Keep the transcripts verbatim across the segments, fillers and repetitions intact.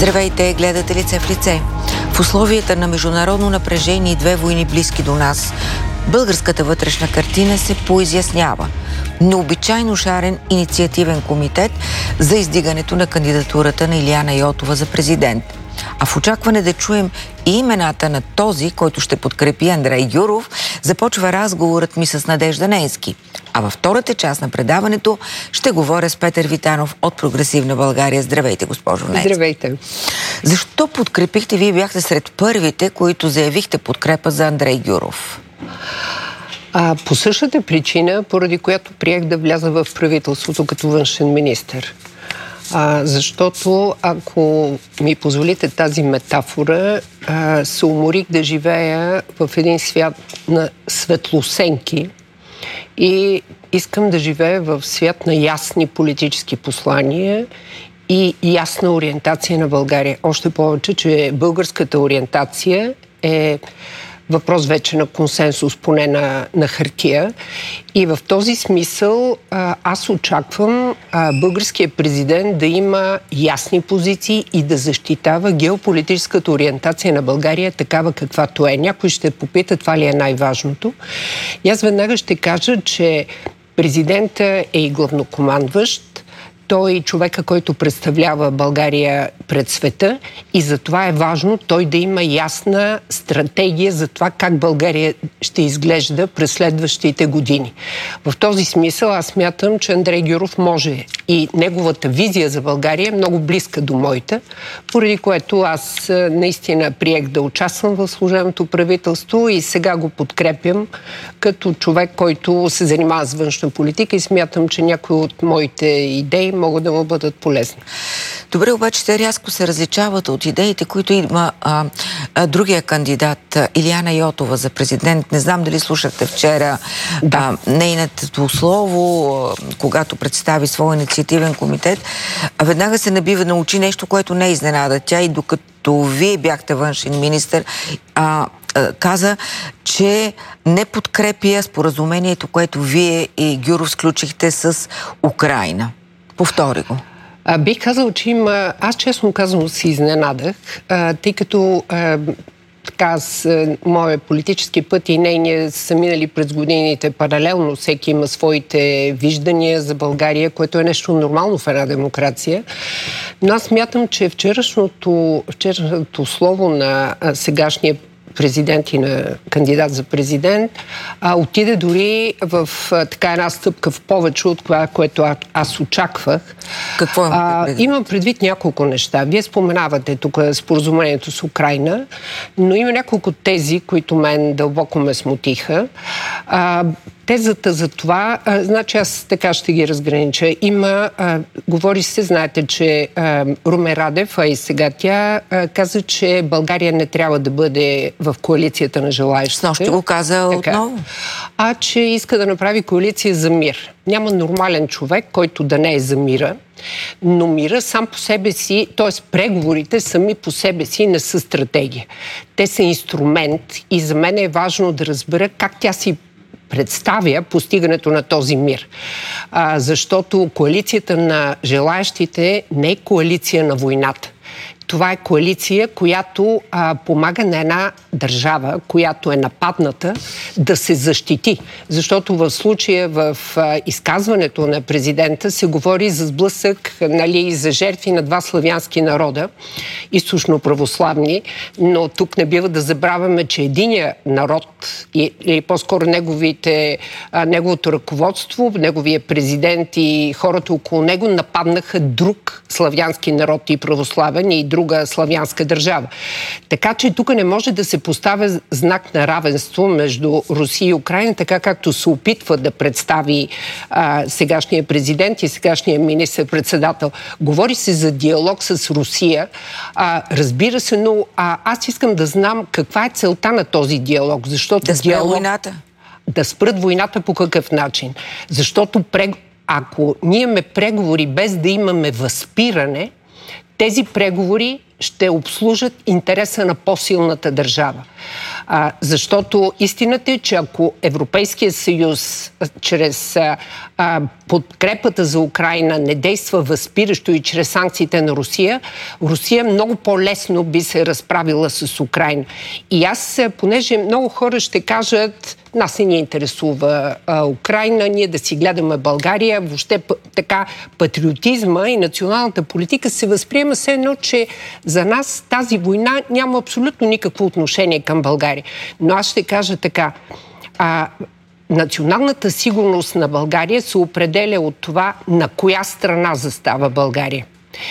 Здравейте, гледате Лице в лице. В условията на международно напрежение и две войни близки до нас, българската вътрешна картина се поизяснява. Необичайно шарен инициативен комитет за издигането на кандидатурата на Илияна Йотова за президент. А в очакване да чуем и имената на този, който ще подкрепи Андрей Гюров, започва разговорът ми с Надежда Ненски. А във втората част на предаването ще говоря с Петър Витанов от Прогресивна България. Здравейте, госпожо Ненски. Здравейте. Защо подкрепихте? Вие бяхте сред първите, които заявихте подкрепа за Андрей Гюров. А, по същата причина, поради която приех да вляза в правителството като външен министър. А, защото, ако ми позволите тази метафора, а, се уморих да живея в един свят на светлосенки и искам да живея в свят на ясни политически послания и ясна ориентация на България. Още повече, че българската ориентация е въпрос вече на консенсус, поне на, на хартия. И в този смисъл а, аз очаквам а, българският президент да има ясни позиции и да защитава геополитическата ориентация на България такава каквато е. Някой ще попита, това ли е най-важното. И аз веднага ще кажа, че президента е и главнокомандващ. Той е човека, който представлява България пред света и затова е важно той да има ясна стратегия за това как България ще изглежда през следващите години. В този смисъл аз смятам, че Андрей Гюров може и неговата визия за България е много близка до моята, поради което аз наистина приех да участвам в служебното правителство и сега го подкрепям като човек, който се занимава с външна политика и смятам, че някои от моите идеи могат да му бъдат полезни. Добре, обаче те рязко се различават от идеите, които има а, а, другия кандидат, Илияна Йотова за президент. Не знам дали слушахте вчера да. а, нейното слово, когато представи своя инициативен комитет. А веднага се набива на очи нещо, което не изненада. Тя и докато вие бяхте външен министър, а, а, каза, че не подкрепя споразумението, което вие и Гюров сключихте с Украйна. Повтори го. А, бих казал, че има... Аз честно казвам си изненадах, а, тъй като а, така с моя политически път и нейния са минали през годините паралелно. Всеки има своите виждания за България, което е нещо нормално в една демокрация. Но аз смятам, че вчерашното, вчерашното слово на а, сегашния президент и на кандидат за президент, а, отиде дори в а, така една стъпка в повече от това, което а, аз очаквах. Какво имам предвид? Имам предвид няколко неща. Вие споменавате тук споразумението с Украйна, но има няколко тези, които мен дълбоко ме смутиха. А, Тезата за това, а, значи аз така ще ги разгранича. Има, а, говори се, знаете, че а, Румен Радев, а и сега тя, а, каза, че България не трябва да бъде в коалицията на желаещите. Снощи го каза така отново. А че иска да направи коалиция за мир. Няма нормален човек, който да не е за мира, но мира сам по себе си, т.е. преговорите сами по себе си не са стратегия. Те са инструмент и за мен е важно да разбера как тя си представя постигането на този мир. А, защото коалицията на желаещите не е коалиция на войната. Това е коалиция, която а, помага на една държава, която е нападната, да се защити. Защото в случая в а, изказването на президента се говори за сблъсък, нали, за жертви на два славянски народа, източно-православни, но тук не бива да забравяме, че единия народ, или по-скоро неговите, а, неговото ръководство, неговия президент и хората около него нападнаха друг славянски народ и православен и друга славянска държава. Така че тук не може да се поставя знак на равенство между Русия и Украйна, така както се опитва да представи а, сегашния президент и сегашния министър-председател. Говори се за диалог с Русия. А, разбира се, но а, аз искам да знам каква е целта на този диалог. Защото да спре диалог... войната. Да спрат войната по какъв начин? Защото прег... ако ние имаме преговори без да имаме възпиране, тези преговори ще обслужат интереса на по-силната държава. А, защото истината е, че ако Европейския съюз чрез а, а, подкрепата за Украйна не действа възпиращо и чрез санкциите на Русия, Русия много по-лесно би се разправила с Украйна. И аз, понеже много хора ще кажат, нас не ни интересува а, Украйна, ние да си гледаме България, въобще п- така патриотизма и националната политика се възприема все едно, че за нас тази война няма абсолютно никакво отношение към България. Но аз ще кажа така, а, националната сигурност на България се определя от това на коя страна застава България.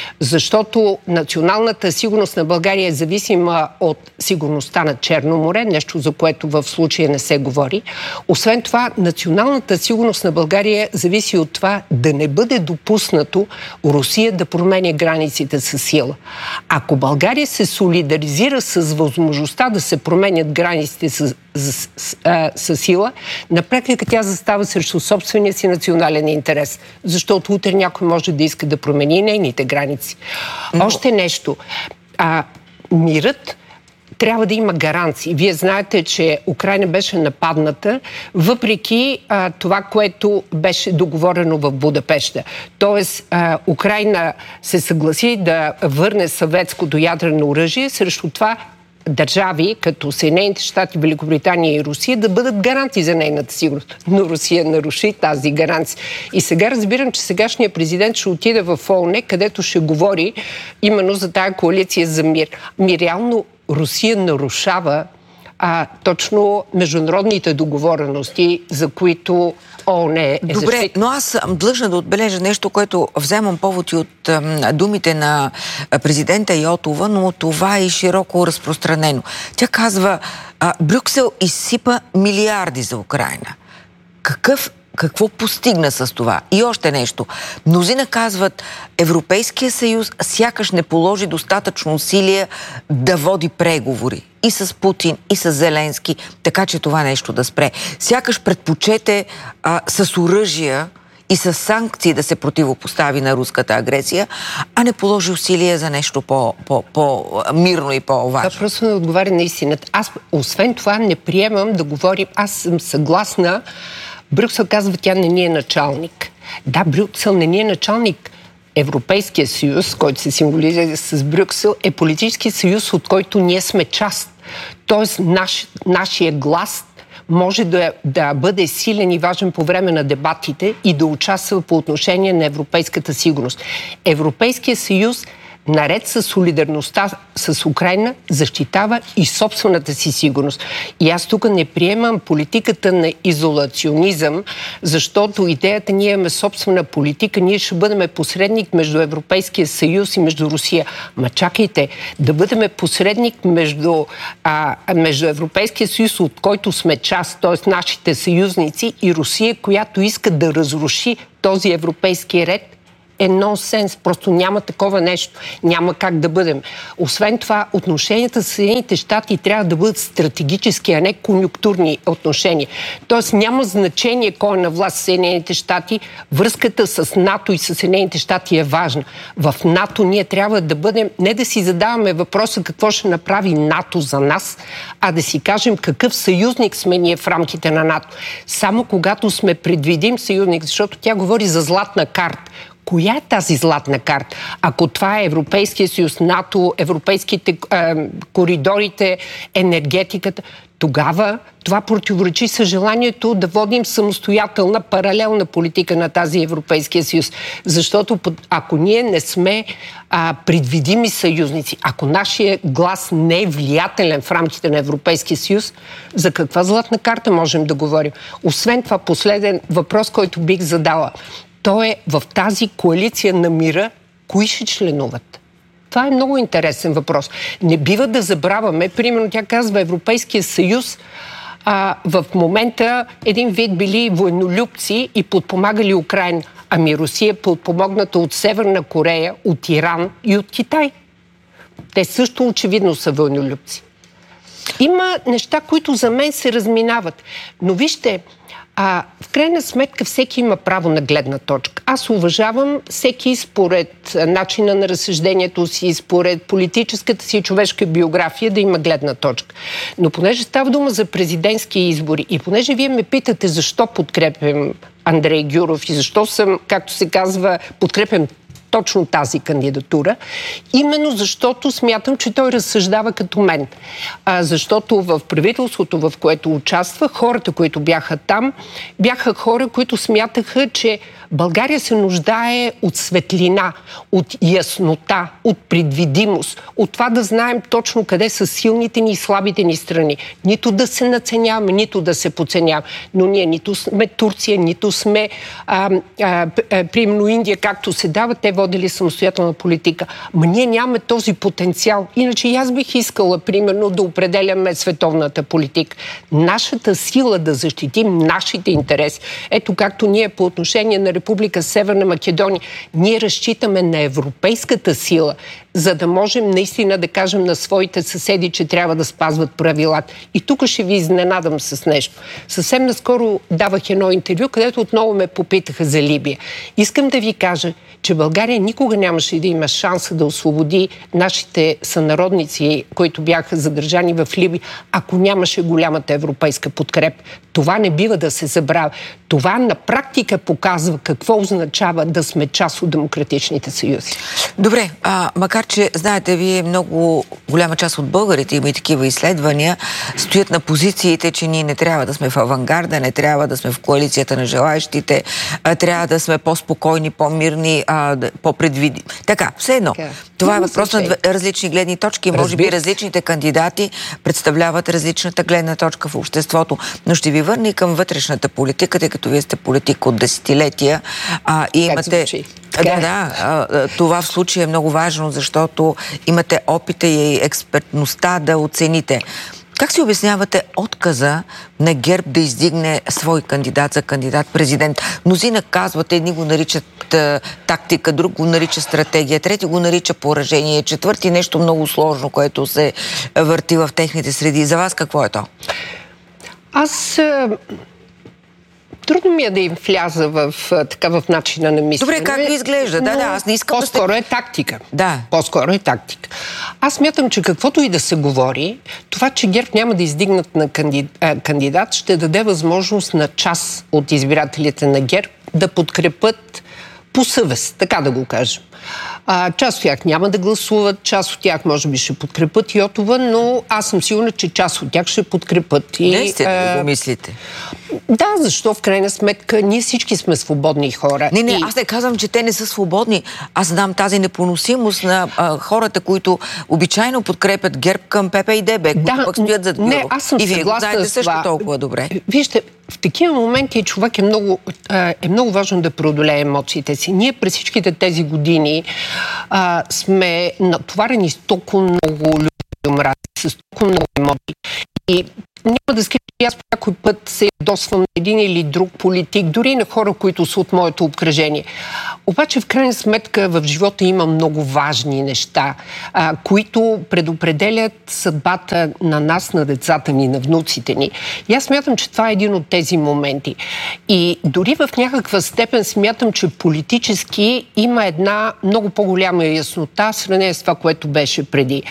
Защото националната сигурност на България е зависима от сигурността на Черно море, нещо за което в случая не се говори. Освен това, националната сигурност на България зависи от това да не бъде допуснато Русия да променя границите със сила. Ако България се солидаризира с възможността да се променят границите с, с, с, а, с сила, на практика тя застава срещу собствения си национален интерес. Защото утре някой може да иска да промени нейните граници. Но... Още нещо. А, мирът трябва да има гаранции. Вие знаете, че Украйна беше нападната, въпреки а, това, което беше договорено в Будапеща. Тоест, а, Украйна се съгласи да върне съветското ядрено оръжие, срещу това държави, като Съединените щати, Великобритания и Русия, да бъдат гаранти за нейната сигурност. Но Русия наруши тази гаранция. И сега разбирам, че сегашният президент ще отиде в ООН, където ще говори именно за тая коалиция за мир. Ми реално Русия нарушава а, точно международните договорености, за които ООН е Добре, защит... но аз съм длъжна да отбележа нещо, което вземам повод и от ам, думите на президента Йотова, но това е и широко разпространено. Тя казва, а, Брюксел изсипа милиарди за Украйна. Какъв Какво постигна с това? И още нещо. Мнозина казват, Европейския съюз сякаш не положи достатъчно усилия да води преговори и с Путин, и с Зеленски, така че това нещо да спре. Сякаш предпочете а, с оръжия и с санкции да се противопостави на руската агресия, а не положи усилия за нещо по-мирно и по-важно. Това просто не отговаря на истината. Аз, освен това, не приемам да говорим. Аз съм съгласна. Брюксел казва, тя не ни е началник. Да, Брюксел не ни е началник. Европейския съюз, който се символизира с Брюксел, е политически съюз, от който ние сме част. Тоест, наш, нашия глас може да, да бъде силен и важен по време на дебатите и да участва по отношение на европейската сигурност. Европейския съюз, наред с солидарността с Украйна, защитава и собствената си сигурност. И аз тук не приемам политиката на изолационизъм, защото идеята ние имаме собствена политика, ние ще бъдем посредник между Европейския съюз и между Русия. Ма чакайте, да бъдем посредник между, а, между Европейския съюз, от който сме част, т.е. нашите съюзници, и Русия, която иска да разруши този европейски ред, е нонсенс. Просто няма такова нещо. Няма как да бъдем. Освен това, отношенията с Съединените щати трябва да бъдат стратегически, а не конюнктурни отношения. Тоест няма значение кой е на власт в Съединените щати. Връзката с НАТО и с Съединените щати е важна. В НАТО ние трябва да бъдем, не да си задаваме въпроса какво ще направи НАТО за нас, а да си кажем какъв съюзник сме ние в рамките на НАТО. Само когато сме предвидим съюзник, защото тя говори за златна карта. Коя е тази златна карта? Ако това е Европейския съюз, НАТО, европейските е, коридорите, енергетиката, тогава това противоречи с желанието да водим самостоятелна, паралелна политика на тази Европейския съюз. Защото ако ние не сме а, предвидими съюзници, ако нашия глас не е влиятелен в рамките на Европейския съюз, за каква златна карта можем да говорим? Освен това, последен въпрос, който бих задала. То е в тази коалиция на мира, кои ще членуват? Това е много интересен въпрос. Не бива да забравяме, примерно тя казва Европейския съюз, а, в момента един вид били военнолюбци и подпомагали Украйна. Ами Русия е подпомогната от Северна Корея, от Иран и от Китай. Те също очевидно са военнолюбци. Има неща, които за мен се разминават. Но вижте, А, в крайна сметка всеки има право на гледна точка. Аз уважавам всеки според начина на разсъждението си, според политическата си човешка биография да има гледна точка. Но понеже става дума за президентски избори и понеже вие ме питате защо подкрепям Андрей Гюров и защо съм, както се казва, подкрепям точно тази кандидатура, именно защото смятам, че той разсъждава като мен. А, защото в правителството, в което участва, хората, които бяха там, бяха хора, които смятаха, че България се нуждае от светлина, от яснота, от предвидимост, от това да знаем точно къде са силните ни и слабите ни страни. Нито да се надценяваме, нито да се подценяваме. Но ние нито сме Турция, нито сме а, а, а, примерно Индия, както се дава, те водили самостоятелна политика. Ма ние нямаме този потенциал. Иначе и аз бих искала, примерно, да определяме световната политика. Нашата сила да защитим нашите интереси. Ето както ние по отношение на Република Северна Македония, ние разчитаме на европейската сила, за да можем наистина да кажем на своите съседи, че трябва да спазват правилата. И тук ще ви изненадам с нещо. Съвсем наскоро давах едно интервю, където отново ме попитаха за Либия. Искам да ви кажа, че България никога нямаше да има шанса да освободи нашите сънародници, които бяха задържани в Либия, ако нямаше голямата европейска подкрепа. Това не бива да се забравя. Това на практика показва какво означава да сме част от демократичните съюзи. Добре, а, макар че, знаете, вие много голяма част от българите, има и такива изследвания, стоят на позициите, че ние не трябва да сме в авангарда, не трябва да сме в коалицията на желаещите, а трябва да сме по-спокойни, по-мирни, по-предвидими. Така, все едно. Okay. Това е въпрос на различни гледни точки. Може би различните кандидати представляват различната гледна точка в обществото. Но ще ви върна и към вътрешната политика, тъй като вие сте политик от десетилетия а, и имате... Да, да. А, това в случая е много важно, защото имате опита и експертността да оцените. Как си обяснявате отказа на ГЕРБ да издигне свой кандидат за кандидат-президент? Мнозина казват, едни го наричат а, тактика, друг го нарича стратегия, трети го нарича поражение, четвърти нещо много сложно, което се върти в техните среди. За вас какво е то? Аз... Трудно ми е да им вляза в, така, в начина на мислене. Добре, как ви изглежда? Да, да, аз не искам по-скоро да е тактика. Да. По-скоро е тактика. Аз смятам, че каквото и да се говори, това, че ГЕРБ няма да издигнат на кандидат, ще даде възможност на част от избирателите на ГЕРБ да подкрепят по съвест, така да го кажем. А, част от тях няма да гласуват, част от тях може би ще подкрепят Йотова, но аз съм сигурна, че част от тях ще подкрепят. И, не сте да го мислите? Да, защо в крайна сметка ние всички сме свободни хора. Не, не, и... аз не казвам, че те не са свободни. Аз знам тази непоносимост на а, хората, които обичайно подкрепят ГЕРБ към П П и Д Б, които да, пък стоят зад Гюров. Не, аз съм и вие го знаете с също това. толкова добре. Вижте, в такива моменти човек е много, е много важно да преодолее емоциите си. Ние през всичките тези години а, сме натоварени с толкова много люби, с толкова много емоции. И няма да скажа, аз по някой път се ядосвам на един или друг политик, дори на хора, които са от моето обкръжение. Обаче в крайна сметка в живота има много важни неща, а, които предопределят съдбата на нас, на децата ни, на внуците ни. И аз смятам, че това е един от тези моменти. И дори в някаква степен смятам, че политически има една много по-голяма яснота в сравнение с това, което беше преди.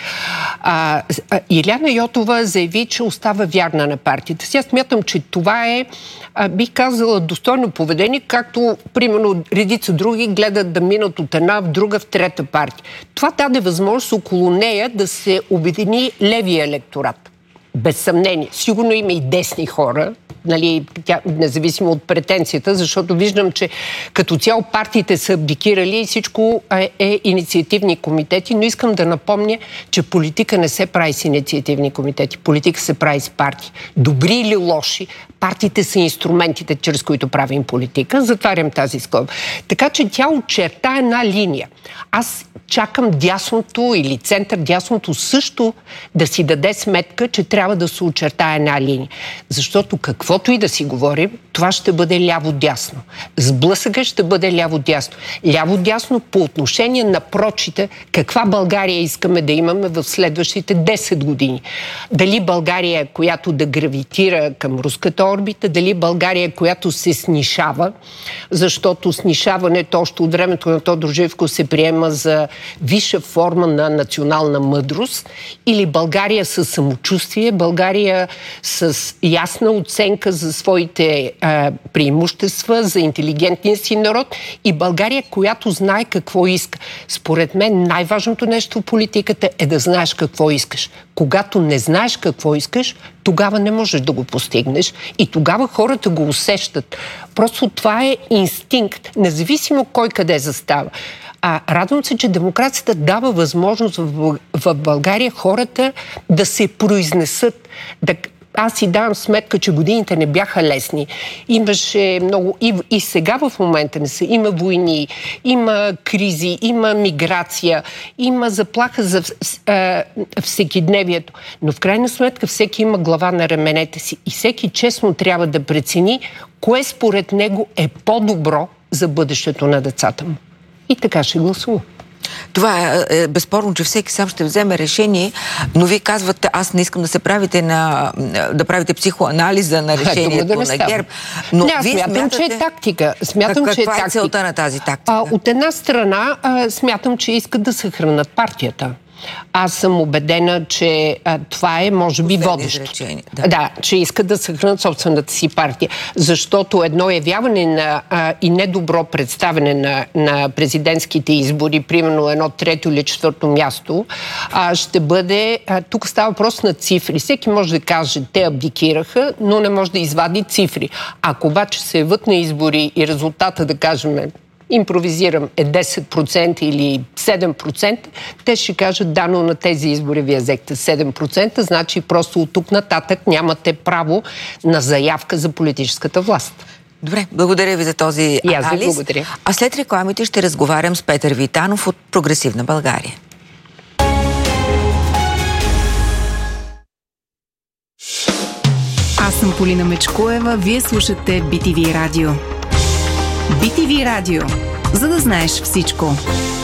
А, а, Иляна Йотова заяви, че остава вярна на партията. Сега смятам, че това е, а, бих казала, достойно поведение, както, примерно, редица други гледат да минат от една в друга в трета партия. Това даде възможност около нея да се обедини левия електорат. Без съмнение. Сигурно има и десни хора, нали, тя, независимо от претенцията, защото виждам, че като цяло партиите са абдикирали и всичко е, е инициативни комитети, но искам да напомня, че политика не се прави с инициативни комитети. Политика се прави с партии. Добри или лоши, партиите са инструментите, чрез които правим политика. Затварям тази скоба. Така че тя очерта една линия. Аз чакам дясното или център дясното също да си даде сметка, че трябва трябва да се очертае една линия. Защото каквото и да си говорим, това ще бъде ляво-дясно. Сблъсъка ще бъде ляво-дясно. Ляво-дясно по отношение на прочите, каква България искаме да имаме в следващите десет години. Дали България, която да гравитира към руската орбита, дали България, която се снишава, защото снишаването още от времето на Тодор Живков се приема за висша форма на национална мъдрост, или България с самочувствие, България с ясна оценка за своите а, преимущества, за интелигентния си народ, и България, която знае какво иска. Според мен най-важното нещо в политиката е да знаеш какво искаш. Когато не знаеш какво искаш, тогава не можеш да го постигнеш и тогава хората го усещат. Просто това е инстинкт, независимо кой къде застава. А радвам се, че демокрацията дава възможност в, в България хората да се произнесат, да... Аз си давам сметка, че годините не бяха лесни. Имаше много... И, и сега в момента не са. Има войни, има кризи, има миграция, има заплаха за е, всекидневието. Но в крайна сметка всеки има глава на раменете си. И всеки честно трябва да прецени кое според него е по-добро за бъдещето на децата му. И така ще гласува. Това е, е безспорно, че всеки сам ще вземе решение, но вие казвате, аз не искам да се правите на, да правите психоанализа на решението да на ГЕРБ. Но не, аз вие смятам, смятате, че е тактика. Смятам, как, че е каква тактика. е целта на тази тактика? А, от една страна, а, смятам, че искат да съхранят партията. Аз съм убедена, че а, това е, може би, водещо. Да. да, че искат да съхранят собствената си партия. Защото едно явяване на, а, и недобро представяне на, на президентските избори, примерно едно трето или четвърто място, а, ще бъде... А, тук става въпрос на цифри. Всеки може да каже, те абдикираха, но не може да извади цифри. Ако обаче се яват на избори и резултата, да кажем, импровизирам, е десет процента или седем процента, те ще кажат, да, но на тези избори вие взехте седем процента, значи просто от тук нататък нямате право на заявка за политическата власт. Добре, благодаря ви за този и анализ. Благодаря. А след рекламите ще разговарям с Петър Витанов от Прогресивна България. Аз съм Полина Мечкоева, вие слушате Би Ти Ви Радио. Би Ти Ви Радио, за да знаеш всичко.